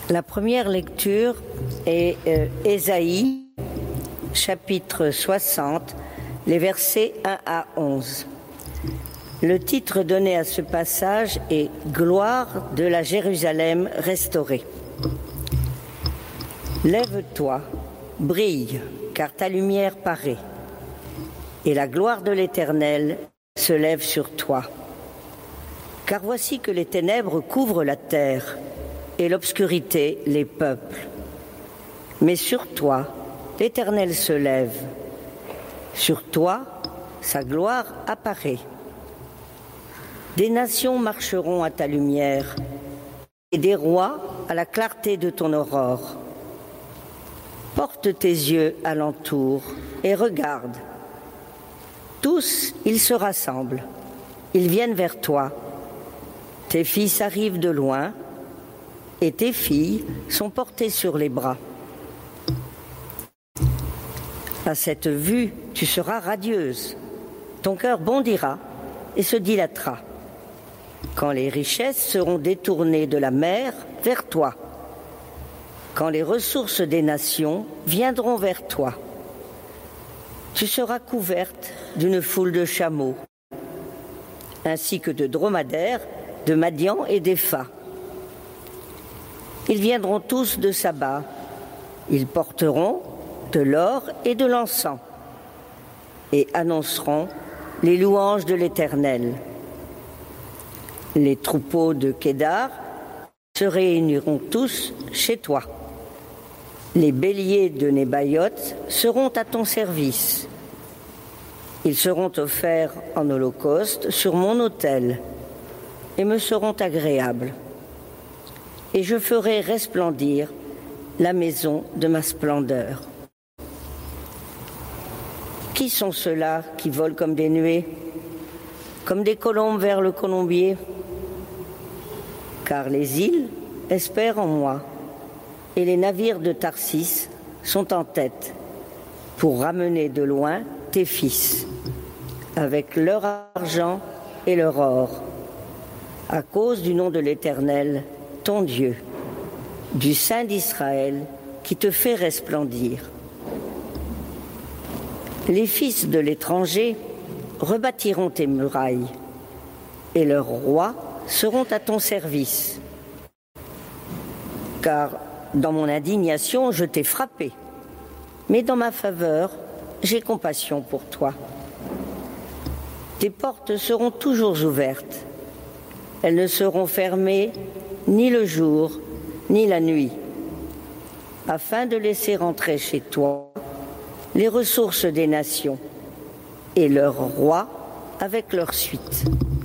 La première lecture est Ésaïe, chapitre 60, les versets 1 à 11. Le titre donné à ce passage est « Gloire de la Jérusalem restaurée ». Lève-toi, brille, car ta lumière paraît, et la gloire de l'Éternel se lève sur toi. Car voici que les ténèbres couvrent la terre, et l'obscurité les peuples. Mais sur toi, l'Éternel se lève. Sur toi, sa gloire apparaît. Des nations marcheront à ta lumière, et des rois à la clarté de ton aurore. Porte tes yeux alentour et regarde. Tous, ils se rassemblent, ils viennent vers toi. Tes fils arrivent de loin, et tes filles sont portées sur les bras. À cette vue, tu seras radieuse. Ton cœur bondira et se dilatera. Quand les richesses seront détournées de la mer vers toi, quand les ressources des nations viendront vers toi, tu seras couverte d'une foule de chameaux, ainsi que de dromadaires, de Madian et d'Épha. Ils viendront tous de Saba, ils porteront de l'or et de l'encens et annonceront les louanges de l'Éternel. Les troupeaux de Kédar se réuniront tous chez toi. Les béliers de Nébaïoth seront à ton service. Ils seront offerts en holocauste sur mon autel et me seront agréables. Et je ferai resplendir la maison de ma splendeur. Qui sont ceux-là qui volent comme des nuées, comme des colombes vers le colombier? Car les îles espèrent en moi, et les navires de Tarsis sont en tête pour ramener de loin tes fils, avec leur argent et leur or, à cause du nom de l'Éternel, ton Dieu, du Saint d'Israël qui te fait resplendir. Les fils de l'étranger rebâtiront tes murailles, et leurs rois seront à ton service. Car dans mon indignation, je t'ai frappé, mais dans ma faveur, j'ai compassion pour toi. Tes portes seront toujours ouvertes. Elles ne seront fermées ni le jour, ni la nuit, afin de laisser entrer chez toi les ressources des nations et leurs rois avec leur suite.